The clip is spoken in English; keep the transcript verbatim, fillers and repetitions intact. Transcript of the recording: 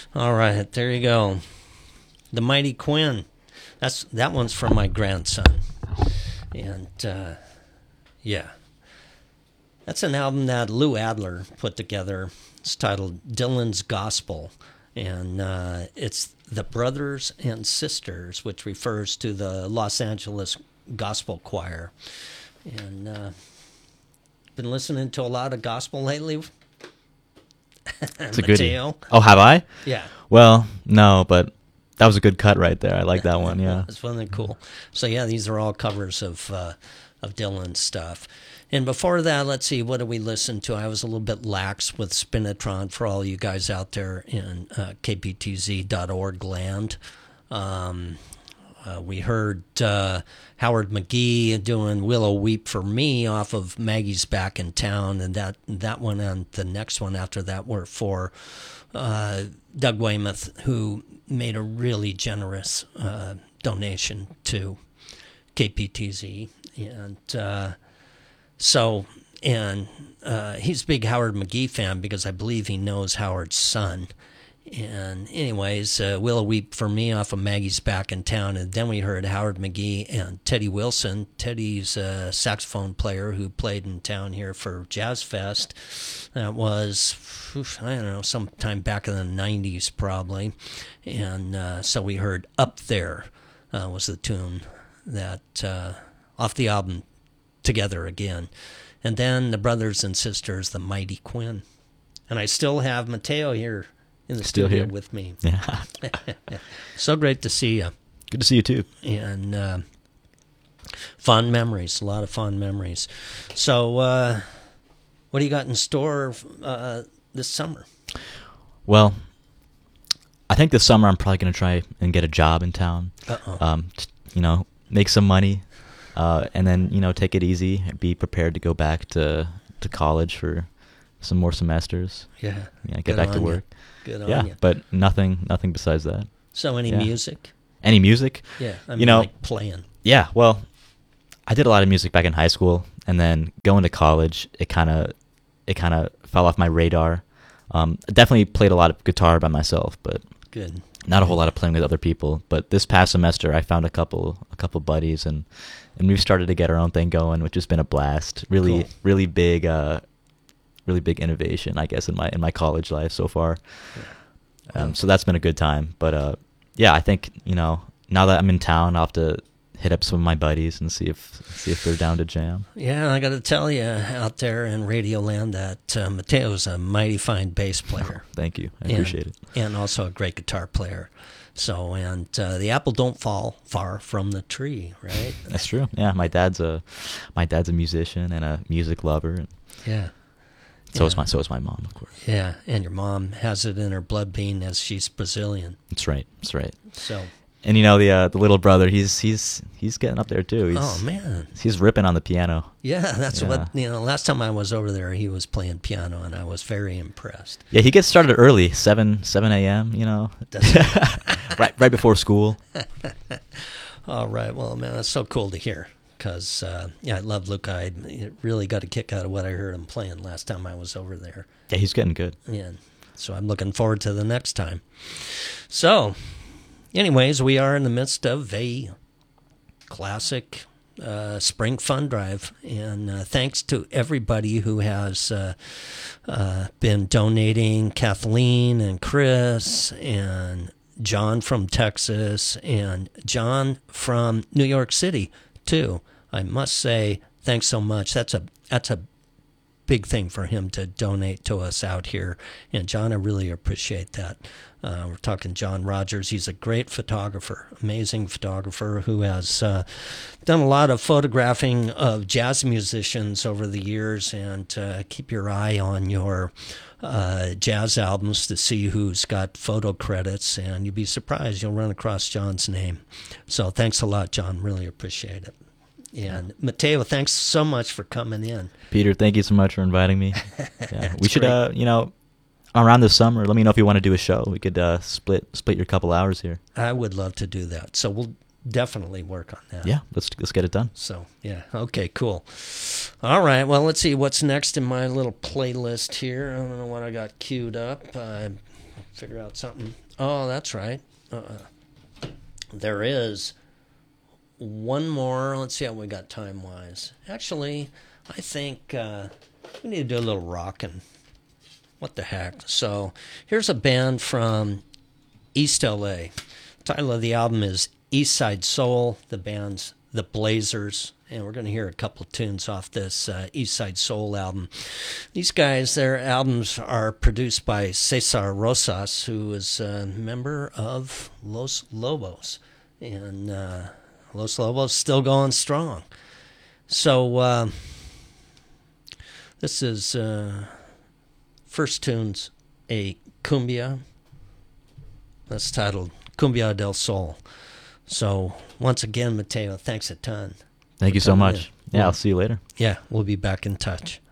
All right, there you go. The Mighty Quinn. That's that one's from my grandson, and uh, yeah, that's an album that Lou Adler put together. It's titled Dylan's Gospel, and uh, it's the Brothers and Sisters, which refers to the Los Angeles Gospel Choir. And uh, been listening to a lot of gospel lately. It's a goodie. Mateo. Oh, have I? Yeah. Well, no, but that was a good cut right there. I like that one. Yeah, it's fun and cool. So yeah, these are all covers of uh, of Dylan's stuff. And before that, let's see, what did we listen to? I was a little bit lax with Spinitron for all you guys out there in uh, K P T Z dot org land. Um, uh, we heard uh, Howard McGee doing Willow Weep for Me off of Maggie's Back in Town, and that, that one and the next one after that were for uh, Doug Weymouth, who made a really generous uh, donation to K P T Z. And... Uh, So, and uh, he's a big Howard McGee fan because I believe he knows Howard's son. And anyways, uh, Willow Weep for Me off of Maggie's Back in Town. And then we heard Howard McGee and Teddy Wilson. Teddy's a saxophone player who played in town here for Jazz Fest. That was, I don't know, sometime back in the nineties probably. And uh, so we heard Up There uh, was the tune that uh, off the album Together Again. And then the Brothers and Sisters, the Mighty Quinn. And I still have Mateo here in the Still studio here. with me. Yeah. So great to see you. Good to see you too. And uh, fond memories, a lot of fond memories. So uh, what do you got in store uh, this summer? Well, I think this summer I'm probably going to try and get a job in town. Uh-oh. Um, t- you know, make some money. Uh, and then, you know, take it easy and be prepared to go back to, to college for some more semesters. Yeah. Yeah, get Good back to on work. You. Good on yeah, you. but nothing nothing besides that. So any Yeah. music? Any music? Yeah. I mean, You know, like playing. Yeah, well, I did a lot of music back in high school, and then going to college, it kind of it kind of fell off my radar. Um, I definitely played a lot of guitar by myself, but Good. not a whole lot of playing with other people. But this past semester, I found a couple a couple buddies, and and we've started to get our own thing going, which has been a blast. Really, Cool. really big, uh, really big innovation, I guess, in my in my college life so far. Yeah. Um, so that's been a good time. But uh, yeah, I think, you know, now that I'm in town, I'll have to hit up some of my buddies and see if see if they're down to jam. Yeah, I got to tell you out there in Radioland that uh, Mateo's a mighty fine bass player. Thank you. I And- appreciate it. And also a great guitar player. So, and uh, the apple don't fall far from the tree, right? That's true. Yeah, my dad's a my dad's a musician and a music lover, and Yeah. so is Yeah. my so is my mom, of course. Yeah, and your mom has it in her blood being as she's Brazilian. That's right. That's right. So, And you know the uh, the little brother, he's he's he's getting up there too. He's, oh man, he's ripping on the piano. yeah, that's Yeah. what you know. Last time I was over there, he was playing piano, and I was very impressed. Yeah, he gets started early, seven seven a.m. You know, Does right right before school. All right, well, man, that's so cool to hear. Because uh, yeah, I love Luca. I really got a kick out of what I heard him playing last time I was over there. Yeah, he's getting good. Yeah, so I'm looking forward to the next time. So, anyways, we are in the midst of a classic uh, spring fun drive, and uh, thanks to everybody who has uh, uh, been donating. Kathleen and Chris and John from Texas and John from New York City too. I must say, thanks so much. That's a that's a big thing for him to donate to us out here. And John, I really appreciate that. Uh, we're talking John Rogers. He's a great photographer, amazing photographer who has uh, done a lot of photographing of jazz musicians over the years. And uh, keep your eye on your uh, jazz albums to see who's got photo credits. And you'll be surprised. You'll run across John's name. So thanks a lot, John. Really appreciate it. And Mateo, thanks so much for coming in. Peter, thank you so much for inviting me. Yeah, we It's should, great. uh, you know, around the summer, let me know if you want to do a show. We could uh, split split your couple hours here. I would love to do that. So we'll definitely work on that. Yeah, let's let's get it done. So, yeah. Okay, cool. All right. Well, let's see what's next in my little playlist here. I don't know what I got queued up. Uh, figure out something. Oh, that's right. Uh, there is one more. Let's see how we got time-wise. Actually, I think uh, we need to do a little rockin'. What the heck? So here's a band from East L A. The title of the album is East Side Soul. The band's The Blazers. And we're going to hear a couple of tunes off this uh, East Side Soul album. These guys, their albums are produced by Cesar Rosas, who is a member of Los Lobos. And uh, Los Lobos still going strong. So uh, this is uh, first tune's a cumbia. That's titled Cumbia del Sol. So once again, Mateo, thanks a ton. Thank you so much. In. Yeah, I'll see you later. Yeah, we'll be back in touch.